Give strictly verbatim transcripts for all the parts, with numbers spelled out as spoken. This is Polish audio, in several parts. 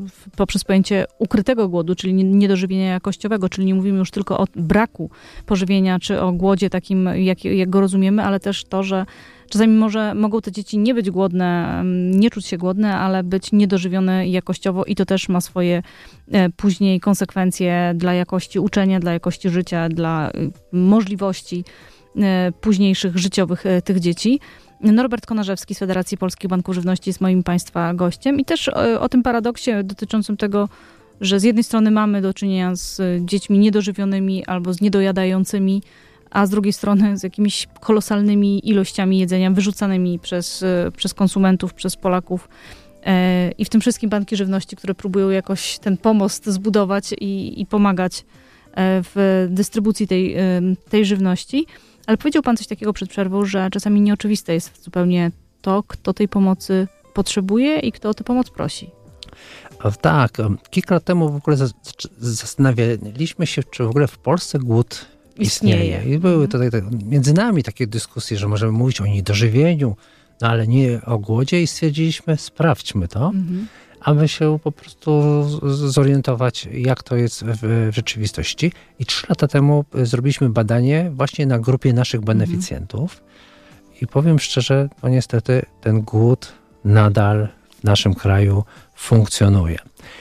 poprzez pojęcie ukrytego głodu, czyli niedożywienia jakościowego, czyli nie mówimy już tylko o braku pożywienia, czy o głodzie takim, jak, jak go rozumiemy, ale też to, że czasami może, mogą te dzieci nie być głodne, nie czuć się głodne, ale być niedożywione jakościowo i to też ma swoje później konsekwencje dla jakości uczenia, dla jakości życia, dla możliwości późniejszych życiowych tych dzieci. Norbert Konarzewski z Federacji Polskich Banków Żywności jest moim Państwa gościem i też o, o tym paradoksie dotyczącym tego, że z jednej strony mamy do czynienia z dziećmi niedożywionymi albo z niedojadającymi, a z drugiej strony z jakimiś kolosalnymi ilościami jedzenia wyrzucanymi przez, przez konsumentów, przez Polaków. I w tym wszystkim banki żywności, które próbują jakoś ten pomost zbudować i, i pomagać w dystrybucji tej, tej żywności. Ale powiedział pan coś takiego przed przerwą, że czasami nieoczywiste jest zupełnie to, kto tej pomocy potrzebuje i kto o tę pomoc prosi. Tak, kilka lat temu w ogóle zastanawialiśmy się, czy w ogóle w Polsce głód istnieje. istnieje. I były tutaj między nami takie dyskusje, że możemy mówić o niedożywieniu, no ale nie o głodzie i stwierdziliśmy, sprawdźmy to, mhm. aby się po prostu zorientować, jak to jest w, w rzeczywistości. I trzy lata temu zrobiliśmy badanie właśnie na grupie naszych beneficjentów. Mhm. I powiem szczerze, no niestety ten głód nadal w naszym kraju funkcjonuje.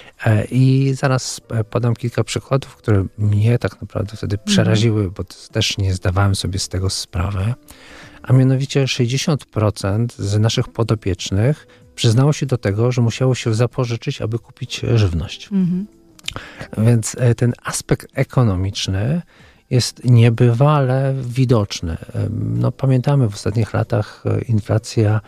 I zaraz podam kilka przykładów, które mnie tak naprawdę wtedy przeraziły, bo też nie zdawałem sobie z tego sprawy. A mianowicie sześćdziesiąt procent z naszych podopiecznych przyznało się do tego, że musiało się zapożyczyć, aby kupić żywność. Mhm. Więc ten aspekt ekonomiczny jest niebywale widoczny. No, pamiętamy w ostatnich latach inflacja,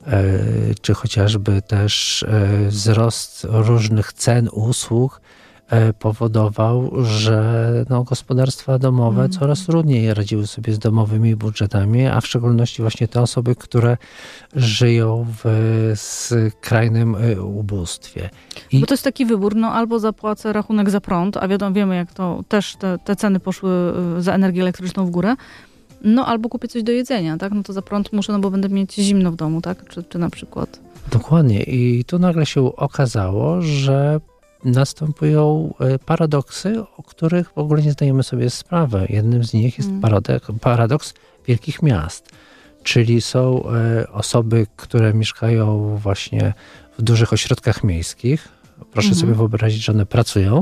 czy chociażby też wzrost różnych cen usług powodował, że no, gospodarstwa domowe mm. coraz trudniej radziły sobie z domowymi budżetami, a w szczególności właśnie te osoby, które żyją w skrajnym ubóstwie. I... Bo to jest taki wybór, no albo zapłacę rachunek za prąd, a wiadomo, wiemy jak to też te, te ceny poszły za energię elektryczną w górę, no albo kupię coś do jedzenia, tak? No to za prąd muszę, no bo będę mieć zimno w domu, tak? Czy, czy na przykład... Dokładnie. I tu nagle się okazało, że następują paradoksy, o których w ogóle nie zdajemy sobie sprawy. Jednym z nich jest paradoks, paradoks wielkich miast. Czyli są osoby, które mieszkają właśnie w dużych ośrodkach miejskich. Proszę mhm. sobie wyobrazić, że one pracują,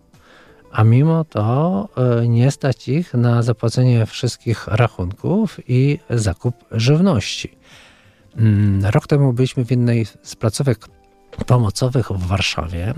a mimo to nie stać ich na zapłacenie wszystkich rachunków i zakup żywności. Rok temu byliśmy w jednej z placówek pomocowych w Warszawie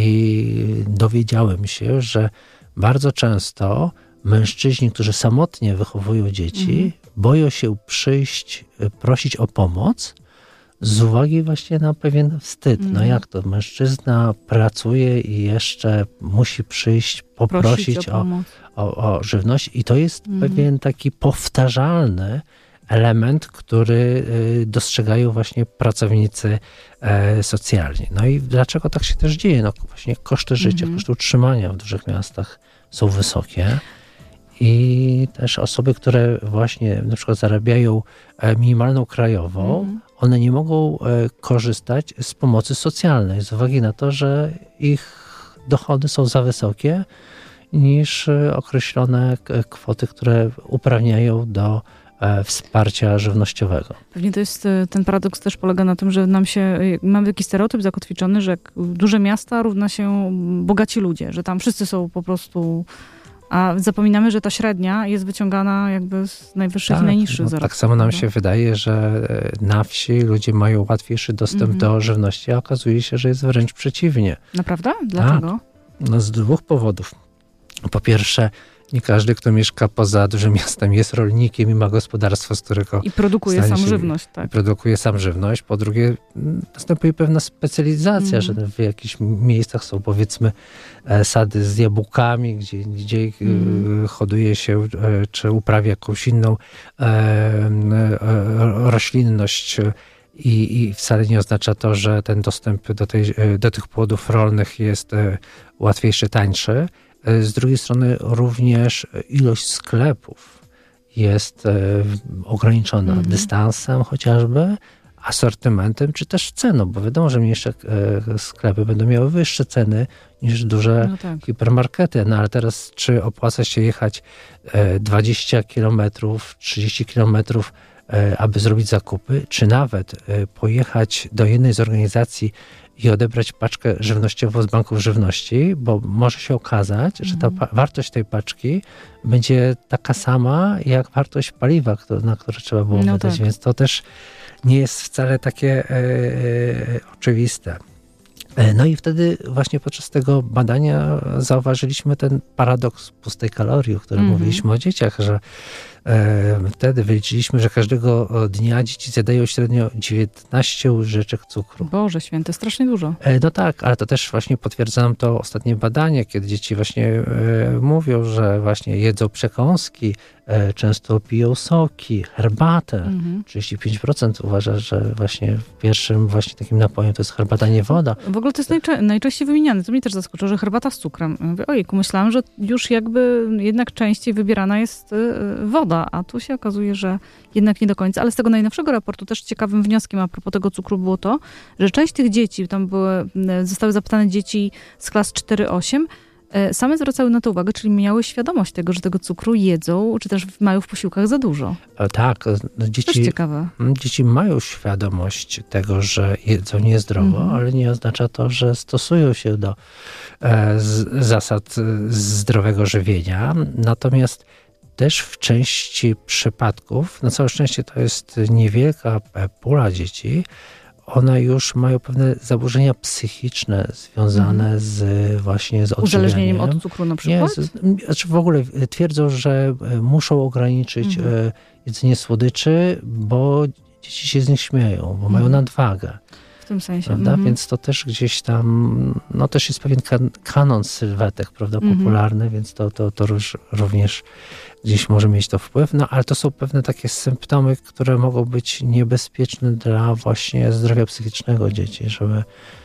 i dowiedziałem się, że bardzo często mężczyźni, którzy samotnie wychowują dzieci, mhm. boją się przyjść, prosić o pomoc z uwagi właśnie na pewien wstyd. Mhm. No jak to? Mężczyzna pracuje i jeszcze musi przyjść, poprosić o, o, o żywność i to jest mhm. pewien taki powtarzalny element, który dostrzegają właśnie pracownicy socjalni. No i dlaczego tak się też dzieje? No właśnie koszty życia, mhm. koszty utrzymania w dużych miastach są wysokie i też osoby, które właśnie na przykład zarabiają minimalną krajową, mhm. one nie mogą korzystać z pomocy socjalnej z uwagi na to, że ich dochody są za wysokie niż określone kwoty, które uprawniają do wsparcia żywnościowego. Pewnie to jest, ten paradoks też polega na tym, że nam się, mamy taki stereotyp zakotwiczony, że duże miasta równa się bogaci ludzie, że tam wszyscy są po prostu, a zapominamy, że ta średnia jest wyciągana jakby z najwyższych tak, i najniższych no, zarobków. Tak samo nam się wydaje, że na wsi ludzie mają łatwiejszy dostęp mhm. do żywności, a okazuje się, że jest wręcz przeciwnie. Naprawdę? Dlaczego? Tak. No z dwóch powodów. Po pierwsze, nie każdy, kto mieszka poza dużym miastem, jest rolnikiem i ma gospodarstwo, z którego... I produkuje sam się, żywność, tak. Produkuje sam żywność. Po drugie, następuje pewna specjalizacja, mm. że w jakichś miejscach są, powiedzmy, sady z jabłkami, gdzie, gdzie mm. hoduje się, czy uprawia jakąś inną e, e, roślinność i, i wcale nie oznacza to, że ten dostęp do, tej, do tych płodów rolnych jest łatwiejszy, tańszy. Z drugiej strony również ilość sklepów jest ograniczona mm. dystansem chociażby, asortymentem, czy też ceną, bo wiadomo, że mniejsze sklepy będą miały wyższe ceny niż duże no tak. hipermarkety. No ale teraz czy opłaca się jechać dwadzieścia kilometrów, trzydzieści kilometrów, aby zrobić zakupy, czy nawet pojechać do jednej z organizacji i odebrać paczkę żywnościową z banków żywności, bo może się okazać, mm. że ta pa- wartość tej paczki będzie taka sama, jak wartość paliwa, kto, na które trzeba było no wydać, tak. Więc to też nie jest wcale takie e, e, oczywiste. E, no i wtedy właśnie podczas tego badania zauważyliśmy ten paradoks pustej kalorii, o którym mm. mówiliśmy o dzieciach, że wtedy wyliczyliśmy, że każdego dnia dzieci zjadają średnio dziewiętnaście łyżeczek cukru. Boże święte, strasznie dużo. No tak, ale to też właśnie potwierdza nam to ostatnie badanie, kiedy dzieci właśnie e, mówią, że właśnie jedzą przekąski, e, często piją soki, herbatę. Mhm. trzydzieści pięć procent uważa, że właśnie pierwszym właśnie takim napojem to jest herbata, nie woda. W ogóle to jest najczę- najczęściej wymieniane. To mnie też zaskoczyło, że herbata z cukrem. Mówię, ojejku, myślałam, że już jakby jednak częściej wybierana jest y, woda. A tu się okazuje, że jednak nie do końca. Ale z tego najnowszego raportu też ciekawym wnioskiem a propos tego cukru było to, że część tych dzieci, tam były, zostały zapytane dzieci z klas cztery osiem, same zwracały na to uwagę, czyli miały świadomość tego, że tego cukru jedzą, czy też mają w posiłkach za dużo. Tak, dzieci, też ciekawe. Dzieci mają świadomość tego, że jedzą niezdrowo, mhm. ale nie oznacza to, że stosują się do e, z, zasad zdrowego żywienia. Natomiast też w części przypadków, na całe szczęście to jest niewielka pula dzieci, one już mają pewne zaburzenia psychiczne związane mm. z właśnie z odżywianiem. Uzależnieniem od cukru na przykład? Nie, znaczy w ogóle twierdzą, że muszą ograniczyć mm. jedzenie słodyczy, bo dzieci się z nich śmieją, bo mm. mają nadwagę. W tym sensie. Prawda? Mm. Więc to też gdzieś tam, no też jest pewien kan- kanon sylwetek, prawda, mm. popularny, więc to, to, to również gdzieś może mieć to wpływ, no ale to są pewne takie symptomy, które mogą być niebezpieczne dla właśnie zdrowia psychicznego dzieci, żeby,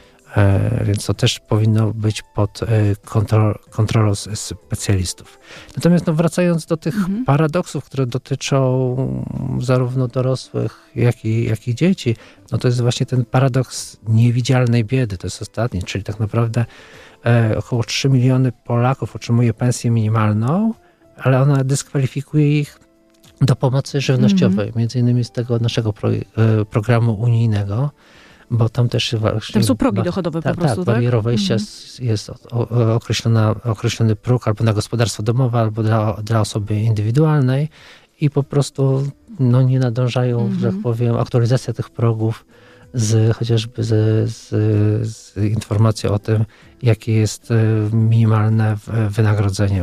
e, więc to też powinno być pod e, kontrol, kontrolą specjalistów. Natomiast no, wracając do tych mhm. paradoksów, które dotyczą zarówno dorosłych, jak i, jak i dzieci, no to jest właśnie ten paradoks niewidzialnej biedy, to jest ostatni, czyli tak naprawdę e, około trzy miliony Polaków otrzymuje pensję minimalną, ale ona dyskwalifikuje ich do pomocy żywnościowej, mm-hmm. między innymi z tego naszego pro, programu unijnego, bo tam też właśnie... Tam są progi ba, dochodowe ta, po prostu, tak? tak? Bariera wejścia mm-hmm. jest określona, określony próg albo na gospodarstwo domowe, albo dla, dla osoby indywidualnej i po prostu no, nie nadążają, mm-hmm. że tak powiem, aktualizacja tych progów z chociażby z, z, z informacją o tym, jakie jest minimalne wynagrodzenie.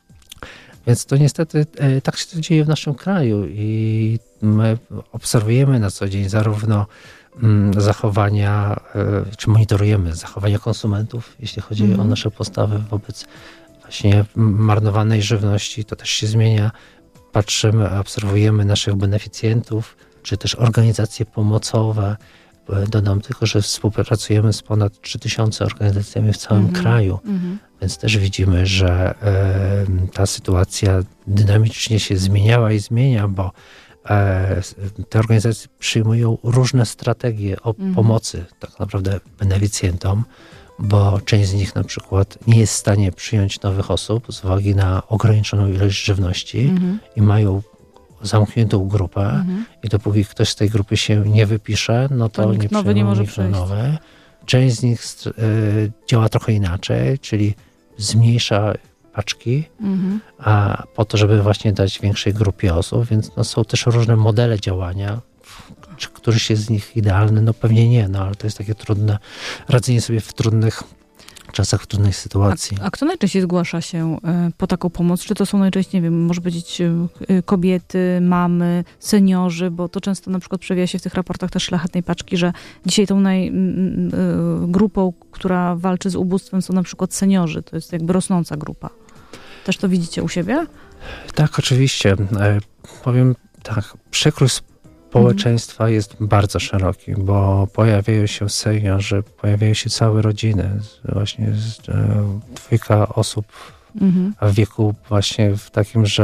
Więc to niestety e, tak się to dzieje w naszym kraju i my obserwujemy na co dzień zarówno mm, zachowania, e, czy monitorujemy zachowania konsumentów, jeśli chodzi mm. o nasze postawy wobec właśnie marnowanej żywności, to też się zmienia. Patrzymy, obserwujemy naszych beneficjentów, czy też organizacje pomocowe. Dodam tylko, że współpracujemy z ponad trzy tysiące organizacjami w całym mm-hmm. kraju, mm-hmm. więc też widzimy, że e, ta sytuacja dynamicznie się zmieniała i zmienia, bo e, te organizacje przyjmują różne strategie o mm-hmm. pomocy tak naprawdę beneficjentom, bo część z nich na przykład nie jest w stanie przyjąć nowych osób z uwagi na ograniczoną ilość żywności mm-hmm. i mają zamkniętą grupę mhm. i dopóki ktoś z tej grupy się nie wypisze, no to, to nikt nie nowy nie może przyjść. Nowe. Część z nich y, działa trochę inaczej, czyli zmniejsza paczki, mhm. a po to, żeby właśnie dać większej grupie osób, więc no, są też różne modele działania. Czy któryś jest z nich idealny? No pewnie nie, no ale to jest takie trudne, radzenie sobie w trudnych czasach, w trudnej sytuacji. A, a kto najczęściej zgłasza się y, po taką pomoc? Czy to są najczęściej, nie wiem, może powiedzieć y, kobiety, mamy, seniorzy, bo to często na przykład przewija się w tych raportach też Szlachetnej Paczki, że dzisiaj tą naj, y, y, grupą, która walczy z ubóstwem, są na przykład seniorzy. To jest jakby rosnąca grupa. Też to widzicie u siebie? Tak, oczywiście. E, powiem tak, przekrój społeczeństwa mhm. jest bardzo szeroki, bo pojawiają się seniorzy, pojawiają się całe rodziny, właśnie z, e, dwójka osób mhm. w wieku właśnie w takim, że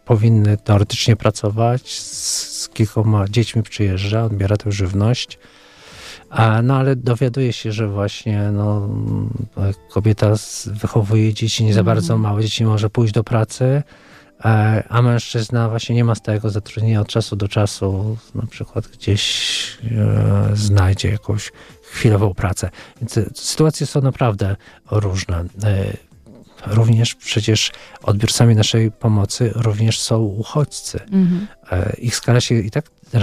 powinny teoretycznie pracować, z, z kilkoma dziećmi przyjeżdża, odbiera tę żywność. A, no ale dowiaduje się, że właśnie no, kobieta wychowuje dzieci nie za bardzo mm. małe, dzieci nie może pójść do pracy, a, a mężczyzna właśnie nie ma stałego zatrudnienia, od czasu do czasu na przykład gdzieś e, znajdzie jakąś chwilową pracę. Więc sytuacje są naprawdę różne. E, również przecież odbiorcami naszej pomocy również są uchodźcy. Mm. E, ich skala się i tak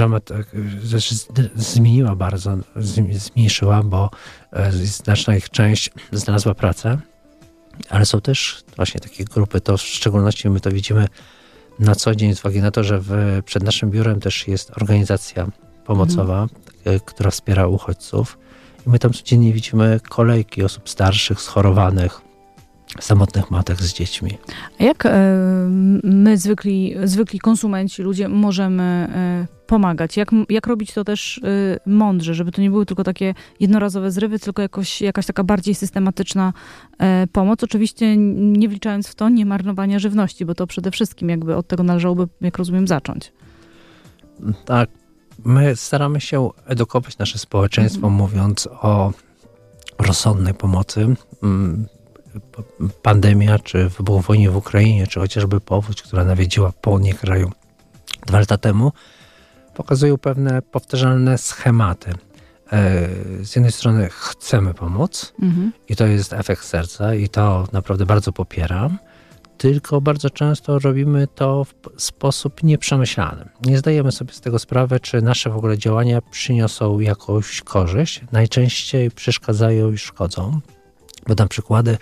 zmieniła bardzo, zmniejszyła, bo znaczna ich część znalazła pracę, ale są też właśnie takie grupy, to w szczególności my to widzimy na co dzień z uwagi na to, że w, przed naszym biurem też jest organizacja pomocowa, mhm. która wspiera uchodźców i my tam codziennie widzimy kolejki osób starszych, schorowanych, samotnych matek z dziećmi. A jak e, my, zwykli, zwykli konsumenci, ludzie, możemy e, pomagać? Jak, jak robić to też e, mądrze, żeby to nie były tylko takie jednorazowe zrywy, tylko jakoś, jakaś taka bardziej systematyczna e, pomoc? Oczywiście nie wliczając w to nie marnowania żywności, bo to przede wszystkim jakby od tego należałoby, jak rozumiem, zacząć. Tak. My staramy się edukować nasze społeczeństwo, mhm. mówiąc o rozsądnej pomocy. Pandemia, czy wybuch wojny w Ukrainie, czy chociażby powódź, która nawiedziła południe kraju dwa lata temu, pokazują pewne powtarzalne schematy. Z jednej strony chcemy pomóc mhm. i to jest efekt serca i to naprawdę bardzo popieram, tylko bardzo często robimy to w sposób nieprzemyślany. Nie zdajemy sobie z tego sprawy, czy nasze w ogóle działania przyniosą jakąś korzyść. Najczęściej przeszkadzają i szkodzą. Podam przykłady,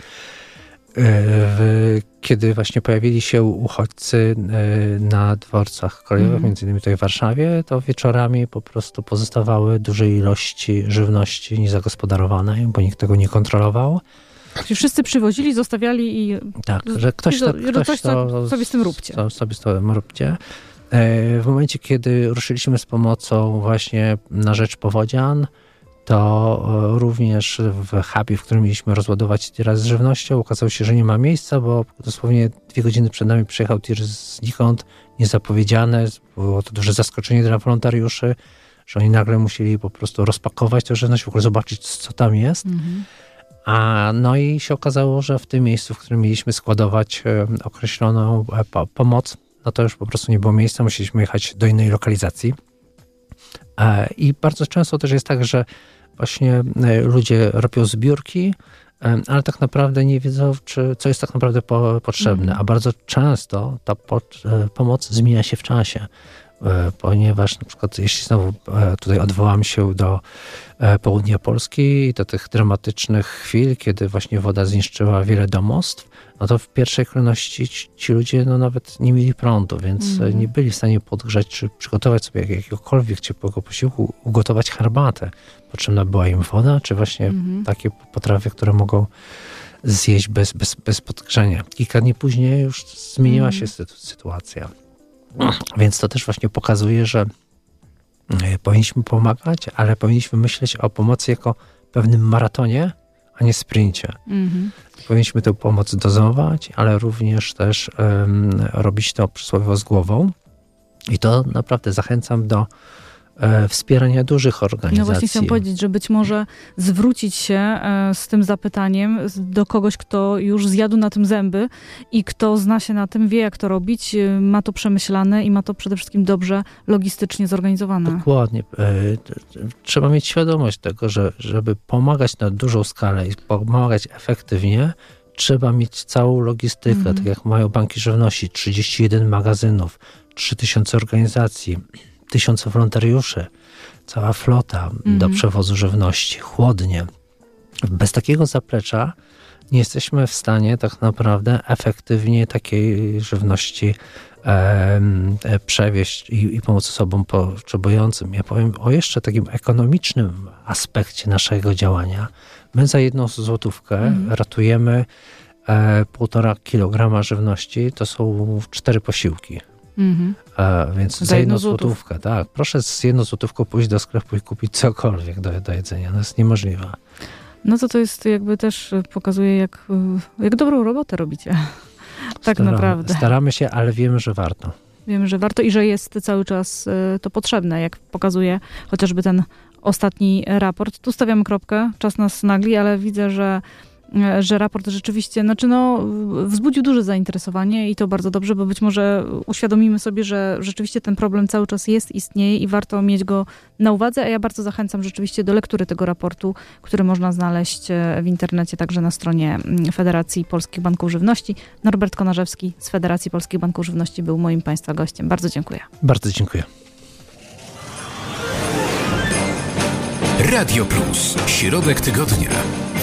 kiedy właśnie pojawili się uchodźcy na dworcach kolejowych, mm. między innymi tutaj w Warszawie, to wieczorami po prostu pozostawały duże ilości żywności niezagospodarowanej, bo nikt tego nie kontrolował. Czyli wszyscy przywozili, zostawiali i... Tak, że ktoś to, i ktoś to sobie z tym róbcie. To, sobie z tym róbcie. W momencie, kiedy ruszyliśmy z pomocą właśnie na rzecz powodzian, to również w hubie, w którym mieliśmy rozładować tiry z żywnością, okazało się, że nie ma miejsca, bo dosłownie dwie godziny przed nami przyjechał tir znikąd, niezapowiedziane. Było to duże zaskoczenie dla wolontariuszy, że oni nagle musieli po prostu rozpakować tę żywność, w ogóle zobaczyć, co tam jest. Mhm. A no i się okazało, że w tym miejscu, w którym mieliśmy składować określoną pomoc, no to już po prostu nie było miejsca, musieliśmy jechać do innej lokalizacji. I bardzo często też jest tak, że właśnie ludzie robią zbiórki, ale tak naprawdę nie wiedzą, czy, co jest tak naprawdę po, potrzebne. Mm. A bardzo często ta po, pomoc zmienia się w czasie, ponieważ na przykład jeśli znowu tutaj odwołam się do południa Polski i do tych dramatycznych chwil, kiedy właśnie woda zniszczyła wiele domostw, no to w pierwszej kolejności ci, ci ludzie no nawet nie mieli prądu, więc mm. nie byli w stanie podgrzać czy przygotować sobie jakiegokolwiek ciepłego posiłku, ugotować herbatę. Potrzebna była im woda, czy właśnie mm. takie potrawy, które mogą zjeść bez, bez, bez podgrzania. Kilka dni później już zmieniła mm. się sytuacja. Więc to też właśnie pokazuje, że powinniśmy pomagać, ale powinniśmy myśleć o pomocy jako pewnym maratonie, a nie sprincie. Mm-hmm. Powinniśmy tę pomoc dozować, ale również też um, robić to przysłowiowo z głową. I to naprawdę zachęcam do e, wspierania dużych organizacji. No właśnie chciałam powiedzieć, że być może zwrócić się e, z tym zapytaniem do kogoś, kto już zjadł na tym zęby i kto zna się na tym, wie jak to robić, e, ma to przemyślane i ma to przede wszystkim dobrze logistycznie zorganizowane. Dokładnie. E, trzeba mieć świadomość tego, że żeby pomagać na dużą skalę i pomagać efektywnie, trzeba mieć całą logistykę, mm. tak jak mają banki żywności, trzydzieści jeden magazynów, trzy tysiące organizacji, tysiące wolontariuszy, cała flota mm. do przewozu żywności, chłodnie. Bez takiego zaplecza nie jesteśmy w stanie tak naprawdę efektywnie takiej żywności e, e, przewieźć i, i pomóc osobom potrzebującym. Ja powiem o jeszcze takim ekonomicznym aspekcie naszego działania. My za jedną złotówkę mm. ratujemy e, półtora kilograma żywności. To są cztery posiłki. Mm-hmm. E, więc za, za jedną złotówkę, tak. Proszę z jedną złotówką pójść do sklepu i kupić cokolwiek do, do jedzenia. To jest niemożliwe. No to to jest jakby też pokazuje, jak, jak dobrą robotę robicie. tak staramy, naprawdę. Staramy się, ale wiemy, że warto. Wiemy, że warto i że jest cały czas to potrzebne, jak pokazuje chociażby ten ostatni raport. Tu stawiamy kropkę, czas nas nagli, ale widzę, że że raport rzeczywiście, znaczy no, wzbudził duże zainteresowanie i to bardzo dobrze, bo być może uświadomimy sobie, że rzeczywiście ten problem cały czas jest, istnieje i warto mieć go na uwadze, a ja bardzo zachęcam rzeczywiście do lektury tego raportu, który można znaleźć w internecie, także na stronie Federacji Polskich Banków Żywności. Norbert Konarzewski z Federacji Polskich Banków Żywności był moim Państwa gościem. Bardzo dziękuję. Bardzo dziękuję. Radio Plus. Środek tygodnia.